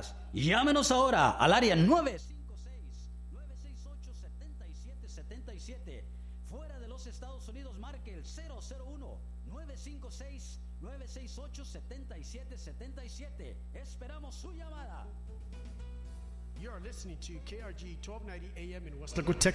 Texas. Llámenos ahora al área 956-968-7777. Fuera de los Estados Unidos, marque el 001-956-968-7777. Esperamos su llamada. You are listening to KRG 1290 AM in West Laco, Texas.